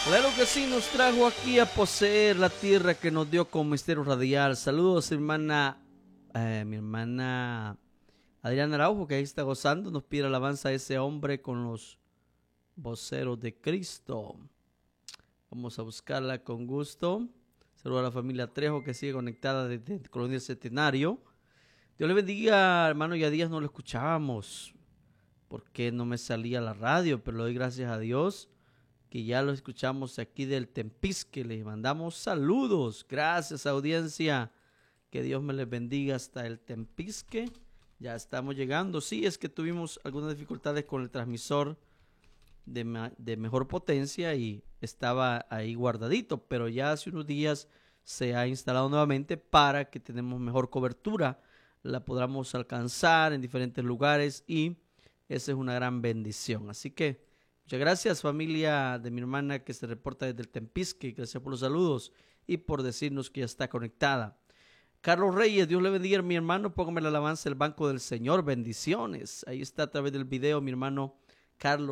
Claro que sí, nos trajo aquí a poseer la tierra que nos dio con misterio radial. Saludos, hermana, mi hermana Adriana Araujo, que ahí está gozando. Nos pide alabanza a ese hombre con los voceros de Cristo. Vamos a buscarla con gusto. Saludos a la familia Trejo que sigue conectada desde Colonia Centenario. Dios le bendiga, hermano Yadías, no lo escuchábamos porque no me salía la radio, pero le doy gracias a Dios que ya lo escuchamos aquí del Tempisque. Les mandamos saludos. Gracias, audiencia. Que Dios me les bendiga hasta el Tempisque. Ya estamos llegando. Sí, es que tuvimos algunas dificultades con el transmisor de mejor potencia y estaba ahí guardadito, pero ya hace unos días se ha instalado nuevamente para que tenemos mejor cobertura, la podamos alcanzar en diferentes lugares y esa es una gran bendición. Así que muchas gracias, familia de mi hermana que se reporta desde el Tempisque. Gracias por los saludos y por decirnos que ya está conectada. Carlos Reyes, Dios le bendiga, mi hermano. Póngame la alabanza del banco del Señor. Bendiciones. Ahí está a través del video mi hermano Carlos.